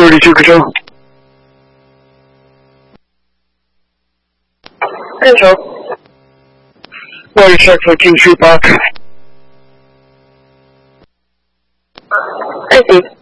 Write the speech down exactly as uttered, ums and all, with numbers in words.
里这个证。干什么？万山可进去八开。爱情。